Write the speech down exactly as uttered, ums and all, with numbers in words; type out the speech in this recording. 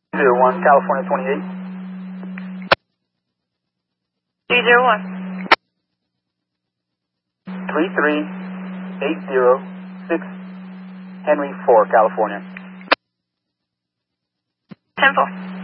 zero one, California twenty-eight. three zero one. three three eight zero six, Henry four, California. ten four.